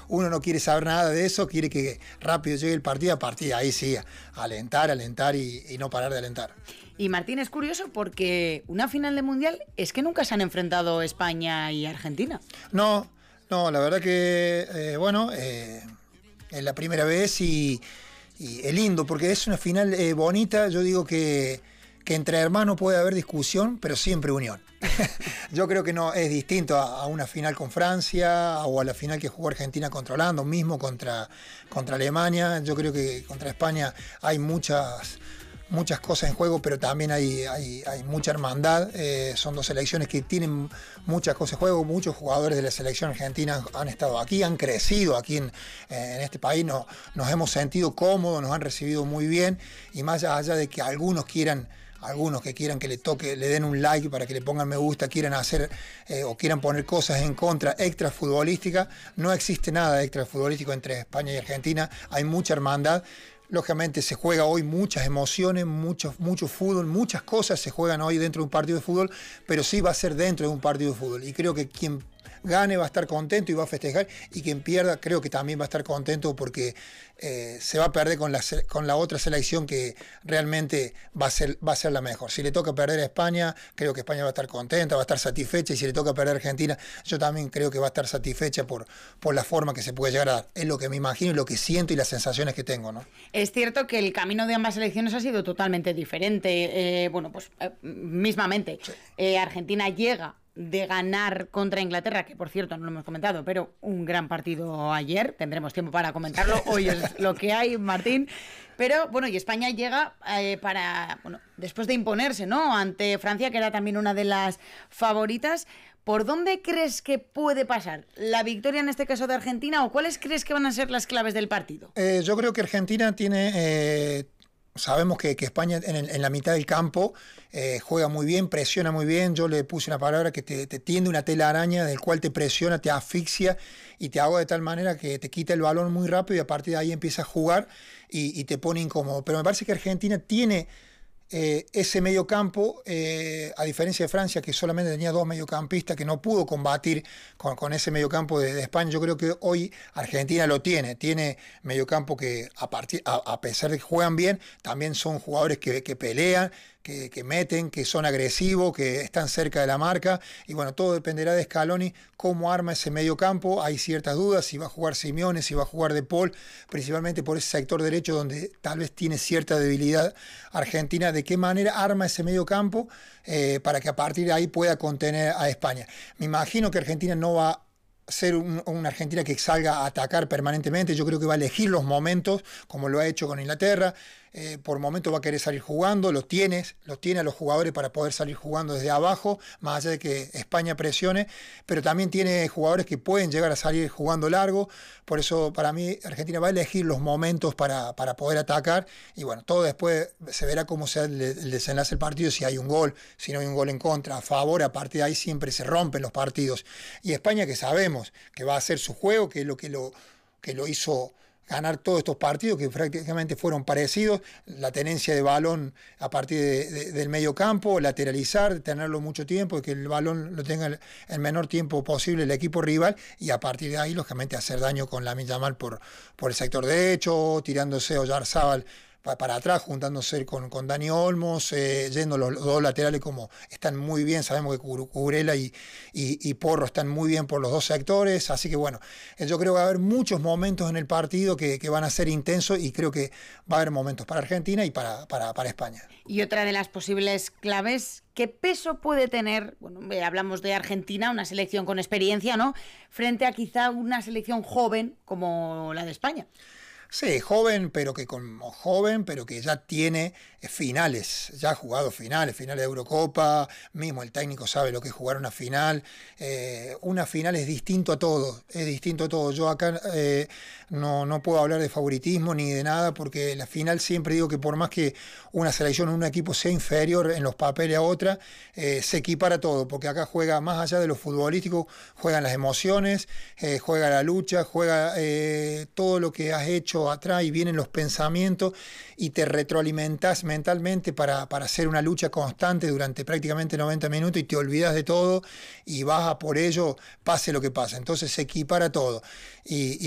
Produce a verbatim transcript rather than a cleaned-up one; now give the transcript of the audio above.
uno no quiere saber nada de eso, quiere que rápido llegue el partido, a partir de ahí sí, alentar, alentar y, y no parar de alentar. Y Martín, es curioso porque una final de Mundial es que nunca se han enfrentado España y Argentina. No, no, la verdad que, eh, bueno, eh, es la primera vez y, y es lindo porque es una final eh, bonita. Yo digo que, que entre hermanos puede haber discusión, pero siempre unión. Yo creo que no es distinto a, a una final con Francia o a la final que jugó Argentina contra Holanda, o mismo contra, contra Alemania. Yo creo que contra España hay muchas... muchas cosas en juego, pero también hay, hay, hay mucha hermandad. Eh, son dos selecciones que tienen muchas cosas en juego. Muchos jugadores de la selección argentina han, han estado aquí, han crecido aquí en, en este país, no, nos hemos sentido cómodos, nos han recibido muy bien, y más allá de que algunos quieran algunos que quieran que le toque, le den un like para que le pongan me gusta, quieran hacer eh, o quieran poner cosas en contra extra futbolística, no existe nada extra futbolístico entre España y Argentina, hay mucha hermandad. Lógicamente se juega hoy muchas emociones, mucho, mucho fútbol, muchas cosas se juegan hoy dentro de un partido de fútbol, pero sí va a ser dentro de un partido de fútbol. Y creo que quien gane va a estar contento y va a festejar, y quien pierda creo que también va a estar contento porque eh, se va a perder con la, con la otra selección que realmente va a, ser, va a ser la mejor. Si le toca perder a España, creo que España va a estar contenta, va a estar satisfecha, y si le toca perder a Argentina, yo también creo que va a estar satisfecha por, por la forma que se puede llegar a dar. Es lo que me imagino y lo que siento y las sensaciones que tengo, ¿no? Es cierto que el camino de ambas selecciones ha sido totalmente diferente. Eh, bueno, pues eh, mismamente, sí. eh, Argentina llega de ganar contra Inglaterra, que por cierto no lo hemos comentado, pero un gran partido ayer, tendremos tiempo para comentarlo, hoy es lo que hay, Martín, pero bueno, y España llega eh, para, bueno, después de imponerse, ¿no?, ante Francia, que era también una de las favoritas. ¿Por dónde crees que puede pasar la victoria en este caso de Argentina, o cuáles crees que van a ser las claves del partido? Eh, yo creo que Argentina tiene... Eh... Sabemos que, que España en, el, en la mitad del campo eh, juega muy bien, presiona muy bien. Yo le puse una palabra que te, te tiende una tela araña, del cual te presiona, te asfixia y te hago de tal manera que te quita el balón muy rápido y a partir de ahí empieza a jugar y, y te pone incómodo. Pero me parece que Argentina tiene eh, ese medio campo, eh, a diferencia de Francia, que solamente tenía dos mediocampistas, que no pudo combatir con, con ese mediocampo de, de España. Yo creo que hoy Argentina lo tiene, tiene mediocampo que a, partir, a, a pesar de que juegan bien, también son jugadores que, que pelean, que, que meten, que son agresivos, que están cerca de la marca, y bueno, todo dependerá de Scaloni, cómo arma ese mediocampo. Hay ciertas dudas, si va a jugar Simeone, si va a jugar De Paul, principalmente por ese sector derecho donde tal vez tiene cierta debilidad Argentina, de qué manera arma ese medio campo eh, para que a partir de ahí pueda contener a España. Me imagino que Argentina no va a ser un, una Argentina que salga a atacar permanentemente. Yo creo que va a elegir los momentos, como lo ha hecho con Inglaterra. Eh, por momentos va a querer salir jugando, los tiene, los tiene a los jugadores para poder salir jugando desde abajo, más allá de que España presione, pero también tiene jugadores que pueden llegar a salir jugando largo. Por eso para mí Argentina va a elegir los momentos para, para poder atacar, y bueno, todo después se verá cómo sea el, el desenlace del partido, si hay un gol, si no hay un gol en contra, a favor. A partir de ahí siempre se rompen los partidos, y España, que sabemos que va a hacer su juego, que es lo que lo, que lo hizo ganar todos estos partidos, que prácticamente fueron parecidos, la tenencia de balón a partir de, de, del medio campo, lateralizar, tenerlo mucho tiempo, que el balón lo tenga el, el menor tiempo posible el equipo rival, y a partir de ahí, lógicamente, hacer daño con Lamine Yamal por, por el sector derecho, tirándose Oyarzábal para atrás, juntándose con, con Dani Olmos, eh, yendo los, los dos laterales como están muy bien. Sabemos que Cucurella y, y, y Porro están muy bien por los dos sectores, así que bueno, yo creo que va a haber muchos momentos en el partido que, que van a ser intensos, y creo que va a haber momentos para Argentina y para, para, para España. Y otra de las posibles claves, ¿qué peso puede tener, bueno, hablamos de Argentina, una selección con experiencia, ¿no?, frente a quizá una selección joven como la de España? Sí, joven, pero que como joven, pero que ya tiene finales, ya ha jugado finales, finales de Eurocopa, mismo el técnico sabe lo que es jugar una final. Eh, una final es distinto a todo, es distinto a todo. Yo acá eh, no, no puedo hablar de favoritismo ni de nada, porque la final siempre digo que por más que una selección o un equipo sea inferior en los papeles a otra, eh, se equipara todo, porque acá juega más allá de lo futbolístico, juegan las emociones, eh, juega la lucha, juega eh, todo lo que has hecho atrás, y vienen los pensamientos y te retroalimentas mentalmente para, para hacer una lucha constante durante prácticamente noventa minutos, y te olvidas de todo y vas a por ello pase lo que pase. Entonces se equipara todo, y, y